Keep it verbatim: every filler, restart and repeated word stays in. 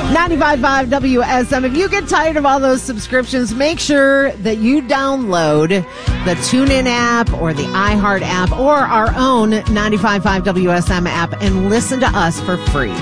ninety-five point five W S M. If you get tired of all those subscriptions, make sure that you download the TuneIn app or the iHeart app or our own ninety-five point five W S M app and listen to us for free.